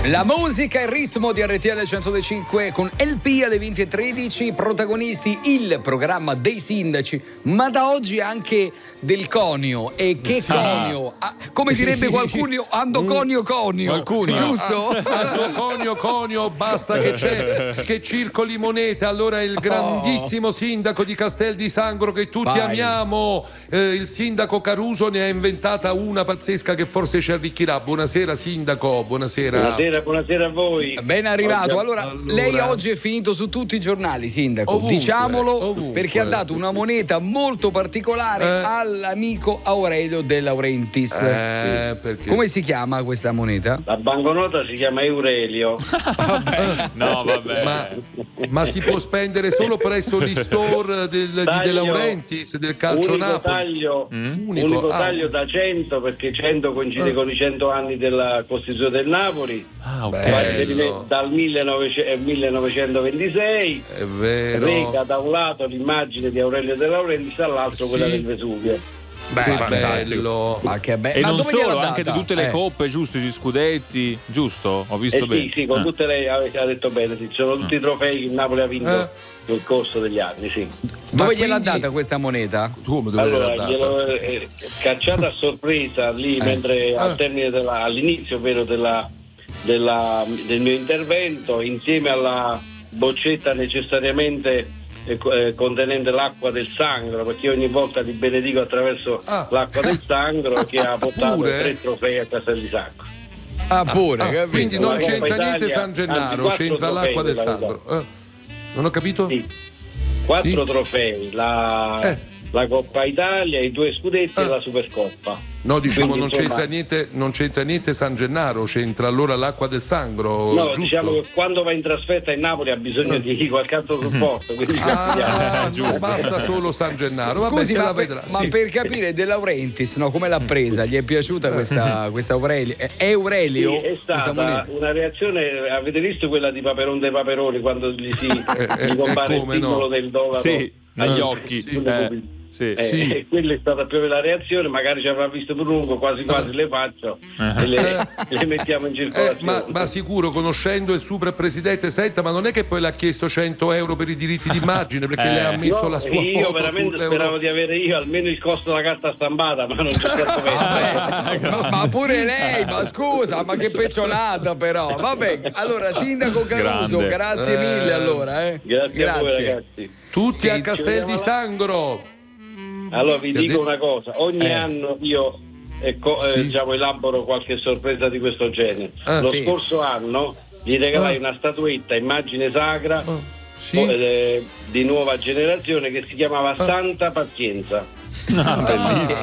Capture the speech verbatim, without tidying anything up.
La musica e il ritmo di R T L centocinque con L P alle venti e tredici, protagonisti il programma dei sindaci, ma da oggi anche del conio. E che sì. conio? Ah, come direbbe qualcuno, ando conio conio. Qualcuno, giusto? Ando conio conio, basta che c'è che circoli moneta. Allora il grandissimo sindaco di Castel di Sangro che tutti Vai. amiamo, eh, il sindaco Caruso, ne ha inventata una pazzesca che forse ci arricchirà. Buonasera sindaco, buonasera. Buonasera. Buonasera a voi. Ben arrivato. Allora, allora, lei oggi è finito su tutti i giornali, sindaco. Ovunque, Diciamolo, ovunque. perché ha dato una moneta molto particolare Eh. all'amico Aurelio De Laurentiis. Eh, perché? Come si chiama questa moneta? La banconota si chiama Eurelio. No, vabbè. Ma, ma si può spendere solo presso gli store del, di Taglio, De Laurentiis, del Calcio unico Napoli. taglio, Mm? unico, Unico, ah. taglio da cento, perché cento coincide Eh. con i cento anni della Costituzione del Napoli. Ah, ok. Fa Bello. riferimento dal millenovecento millenovecentoventisei. È vero. Reca da un lato l'immagine di Aurelio De Laurentiis, dall'altro Sì. quella del Vesuvio. Beh, Che fantastico. bello. Ma che bello. E Ma non dove gliel'ha solo, data? anche di tutte le Eh. coppe, giusto? Gli scudetti, giusto? Ho visto Eh bene. sì, sì, con Ah. tutte le ha detto bene, sì, sono tutti i trofei che il Napoli ha vinto Eh. nel corso degli anni, sì. Dove Ma gliel'ha quindi- data questa moneta? Come dove Allora, l'ha data? glielo eh, cacciata a sorpresa lì, Eh. mentre al Eh. termine della, all'inizio ovvero della, della, del mio intervento, insieme alla boccetta necessariamente eh, co- eh, contenente l'acqua del Sangro, perché io ogni volta li benedico attraverso Ah. l'acqua del Sangro che ha portato Pure? tre trofei a Castel di Sangro. Ah, pure, Ah, capito? quindi non La Coppa c'entra Italia, niente San anzi, Gennaro, quattro c'entra trofei l'acqua del della Sangro. Eh. Non ho capito? Sì. Quattro Sì. trofei, la, Eh. la Coppa Italia, i due scudetti Eh. e la Supercoppa. No, diciamo Quindi, non insomma, c'entra niente, non c'entra niente San Gennaro, c'entra allora l'acqua del Sangro, No, giusto? diciamo che quando va in trasferta in Napoli ha bisogno di qualche altro supporto. Quindi Ah, Giusto. basta solo San Gennaro. Vabbè, Scusi, se ma, la per, vedrà. ma Sì. per capire De Laurentiis, no, come l'ha presa? Gli è piaciuta questa, questa Aurelio? È è Aurelio? sì, è questa stata moneta? una reazione, avete visto quella di Paperon dei Paperoni quando gli si eh, gli compare il come simbolo no? del dollaro Sì, negli agli occhi. Sì. Eh, sì. Eh, Sì. e quella è stata più la reazione, magari ci avrà visto per lungo, quasi quasi le faccio e le, le mettiamo in Eh, circolazione. ma, ma sicuro, conoscendo il super presidente, senta, ma non è che poi le ha chiesto cento euro per i diritti d'immagine perché Eh. le ha messo No, la sua io foto veramente sull'euro. speravo di avere io almeno il costo della carta stampata, ma non c'è stato messo. ma, ma pure lei, ma scusa, ma che peccionata però. Vabbè, allora sindaco Caruso, Grande. grazie Eh. mille allora. Eh. Grazie, a voi ragazzi. Tutti a Ci Castel di vediamo là. Sangro. Allora vi Ti ha dico detto- una cosa, ogni Eh. anno io ecco, eh, Sì. diciamo, elaboro qualche sorpresa di questo genere. Ah, Lo sì. scorso anno gli regalai Ah. una statuetta immagine sacra Oh, sì. eh, di nuova generazione che si chiamava Santa Pazienza. Ah, bellissimo.